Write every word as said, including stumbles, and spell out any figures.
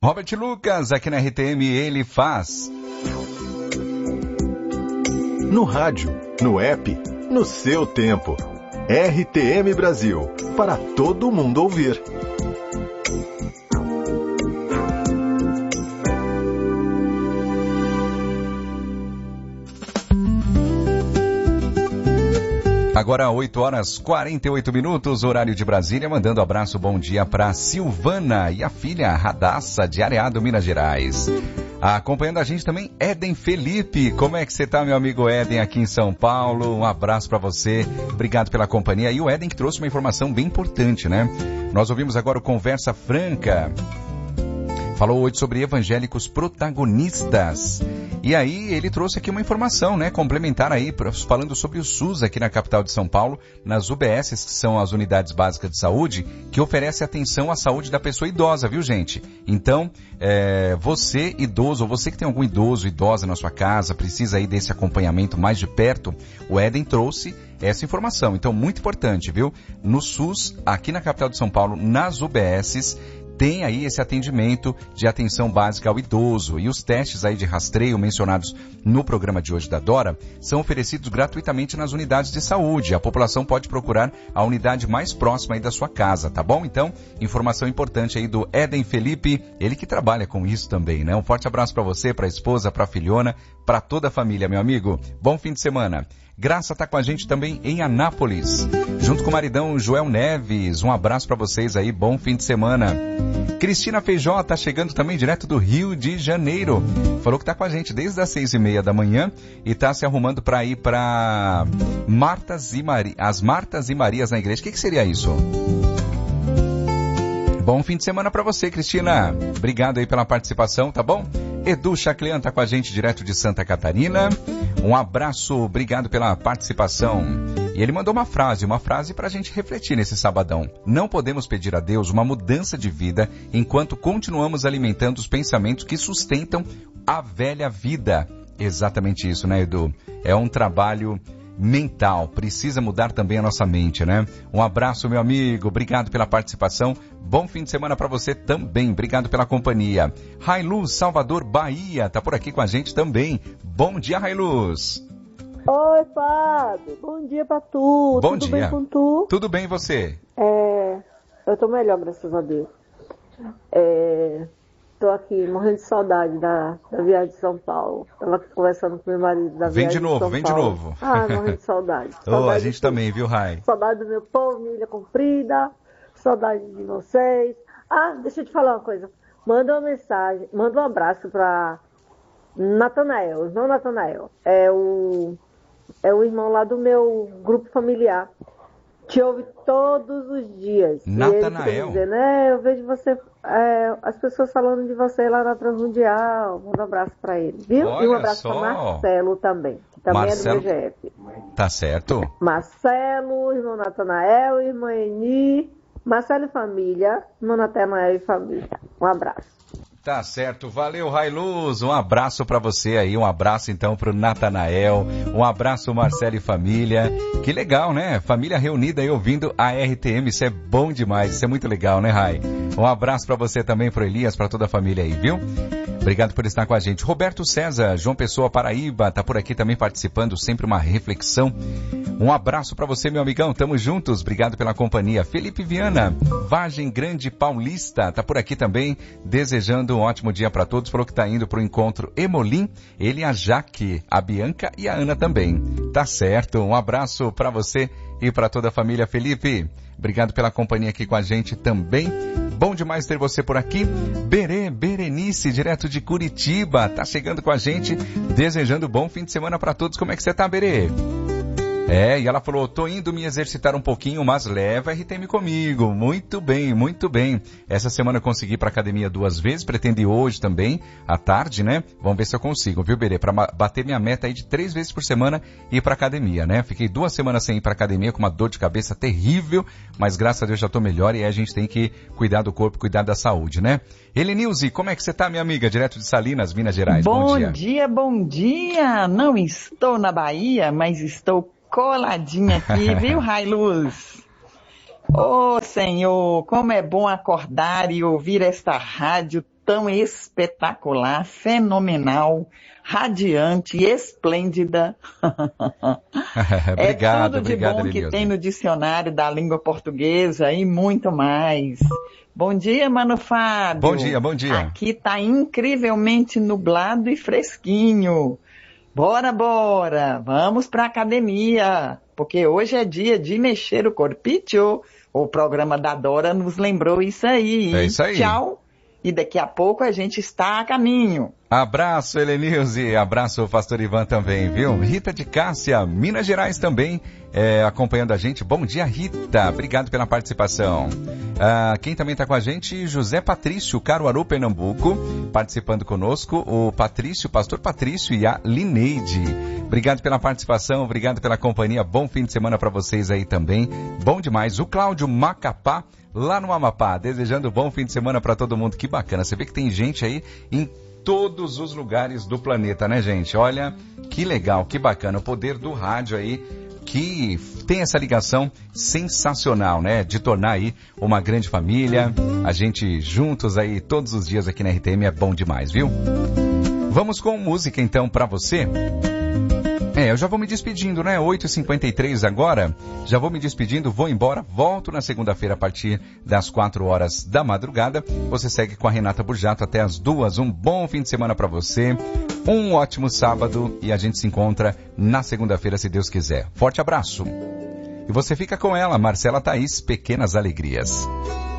Robert Lucas, aqui na R T M, ele faz. No rádio, no app, no seu tempo. R T M Brasil, para todo mundo ouvir. Agora oito horas e quarenta e oito minutos, horário de Brasília, mandando abraço, bom dia para Silvana e a filha Radassa, de Areado, Minas Gerais. Acompanhando a gente também, Éden Felipe. Como é que você tá, meu amigo Éden, aqui em São Paulo? Um abraço para você, obrigado pela companhia. E o Éden que trouxe uma informação bem importante, né? Nós ouvimos agora o Conversa Franca. Falou hoje sobre evangélicos protagonistas. E aí ele trouxe aqui uma informação, né, complementar aí, falando sobre o SUS aqui na capital de São Paulo, nas U B Ss, que são as Unidades Básicas de Saúde, que oferece atenção à saúde da pessoa idosa, viu, gente? Então, é, você idoso, ou você que tem algum idoso, idosa na sua casa, precisa aí desse acompanhamento mais de perto, o Éden trouxe essa informação. Então, muito importante, viu? No SUS, aqui na capital de São Paulo, nas U B Ss, tem aí esse atendimento de atenção básica ao idoso, e os testes aí de rastreio mencionados no programa de hoje da Dora são oferecidos gratuitamente nas unidades de saúde. A população pode procurar a unidade mais próxima aí da sua casa, tá bom? Então, informação importante aí do Éden Felipe, ele que trabalha com isso também, né? Um forte abraço para você, para a esposa, para a filhona, para toda a família, meu amigo. Bom fim de semana. Graça tá com a gente também em Anápolis, junto com o maridão Joel Neves. Um abraço para vocês aí, bom fim de semana. Cristina Feijó tá chegando também direto do Rio de Janeiro. Falou que tá com a gente desde as seis e meia da manhã e tá se arrumando para ir para Martas e Mari... as Martas e Marias na igreja. O que, que seria isso? Bom fim de semana para você, Cristina. Obrigado aí pela participação, tá bom? Edu Chaclean tá com a gente direto de Santa Catarina. Um abraço, obrigado pela participação. E ele mandou uma frase, uma frase para a gente refletir nesse sabadão. Não podemos pedir a Deus uma mudança de vida enquanto continuamos alimentando os pensamentos que sustentam a velha vida. Exatamente isso, né, Edu? É um trabalho mental, precisa mudar também a nossa mente, né? Um abraço, meu amigo, obrigado pela participação, bom fim de semana para você também, obrigado pela companhia. Railuz, Salvador, Bahia, tá por aqui com a gente também. Bom dia, Railuz. Oi, Fábio, bom dia pra tu. Bom Tudo dia. bem com tu? Tudo bem, e você? É, eu tô melhor, graças a Deus. É... Tô aqui morrendo de saudade da, da viagem de São Paulo. Tava aqui conversando com meu marido da vem viagem de novo, de São vem Paulo. de novo. Ah, morrendo de saudade. saudade oh, a gente de também, viu, Rai? Saudade do meu povo, milha comprida. Saudade de vocês. Ah, deixa eu te falar uma coisa. Manda uma mensagem, manda um abraço pra Natanael, irmão Natanael. É o, é o irmão lá do meu grupo familiar. Te ouve todos os dias. Natanael. Dizendo, é, eu vejo você, é, as pessoas falando de você lá na Transmundial. Manda um abraço pra ele, viu? Olha e um abraço só. pra Marcelo também, que também Marcelo... é do B G F. Tá certo. Marcelo, irmão Natanael, irmã Eni, Marcelo e família, irmão Natanael e família. Um abraço. Tá certo, valeu, Railuz, um abraço pra você aí, um abraço então pro Natanael, um abraço Marcelo e família, que legal, né? Família reunida aí ouvindo a R T M, isso é bom demais, isso é muito legal, né, Rai? Um abraço pra você também, pro Elias, pra toda a família aí, viu? Obrigado por estar com a gente. Roberto César, João Pessoa, Paraíba, tá por aqui também participando, sempre uma reflexão. Um abraço pra você, meu amigão, tamo juntos, obrigado pela companhia. Felipe Viana, Vargem Grande Paulista, tá por aqui também, desejando um ótimo dia pra todos, falou que tá indo pro encontro Emolim, ele, a Jaque, a Bianca e a Ana também. Tá certo, um abraço pra você e pra toda a família, Felipe. Obrigado pela companhia aqui com a gente também. Bom demais ter você por aqui. Berê, Berenice, direto de Curitiba, tá chegando com a gente, desejando bom fim de semana pra todos. Como é que você tá, Berê? É, e ela falou, tô indo me exercitar um pouquinho, mas leva R T M comigo. Muito bem, muito bem. Essa semana eu consegui ir pra academia duas vezes, pretendo ir hoje também, à tarde, né? Vamos ver se eu consigo, viu, Berê? Pra bater minha meta aí de três vezes por semana ir pra academia, né? Fiquei duas semanas sem ir pra academia com uma dor de cabeça terrível, mas graças a Deus já tô melhor e aí a gente tem que cuidar do corpo, cuidar da saúde, né? Helenilze, como é que você tá, minha amiga? Direto de Salinas, Minas Gerais. Bom, bom dia. Bom dia, bom dia. Não estou na Bahia, mas estou coladinha aqui, viu, Railuz? Ô, Senhor, como é bom acordar e ouvir esta rádio tão espetacular, fenomenal, radiante, esplêndida. Obrigado, é tudo de obrigado, bom Lenilza. que tem no dicionário da língua portuguesa e muito mais. Bom dia, Mano Fábio. Bom dia, bom dia. Aqui tá incrivelmente nublado e fresquinho. Bora, bora, vamos pra academia, porque hoje é dia de mexer o corpinho. O programa da Dora nos lembrou isso aí. É isso aí. Tchau. E daqui a pouco a gente está a caminho. Abraço, Helenilze. Abraço, Pastor Ivan também, viu? Rita de Cássia, Minas Gerais também, é, acompanhando a gente. Bom dia, Rita. Obrigado pela participação. Ah, quem também está com a gente? José Patrício, Caruaru, Pernambuco, participando conosco. O Patrício, Pastor Patrício e a Lineide. Obrigado pela participação, obrigado pela companhia. Bom fim de semana para vocês aí também. Bom demais. O Cláudio Macapá, lá no Amapá, desejando bom fim de semana para todo mundo. Que bacana, você vê que tem gente aí em todos os lugares do planeta, né, gente? Olha, que legal, que bacana, o poder do rádio aí, que tem essa ligação sensacional, né? De tornar aí uma grande família, a gente juntos aí todos os dias aqui na R T M é bom demais, viu? Vamos com música então para você. É, eu já vou me despedindo, né? oito e cinquenta e três agora. Já vou me despedindo, vou embora. Volto na segunda-feira a partir das quatro horas da madrugada. Você segue com a Renata Burjato até as duas. Um bom fim de semana para você. Um ótimo sábado e a gente se encontra na segunda-feira, se Deus quiser. Forte abraço. E você fica com ela, Marcela Thaís, Pequenas Alegrias.